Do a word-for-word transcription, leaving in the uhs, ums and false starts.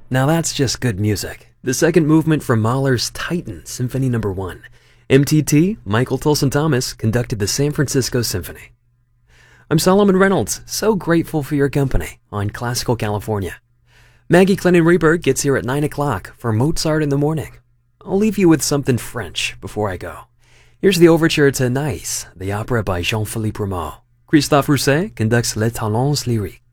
Now that's just good music. The second movement from Mahler's Titan, Symphony Number one. M T T, Michael Tolson Thomas, conducted the San Francisco Symphony. I'm Solomon Reynolds, so grateful for your company on Classical California. Maggie Clennon-Reberg gets here at nine o'clock for Mozart in the Morning. I'll leave you with something French before I go. Here's the overture to Nice, the opera by Jean-Philippe Rameau. Christophe Rousset conducts Les Talents Lyriques.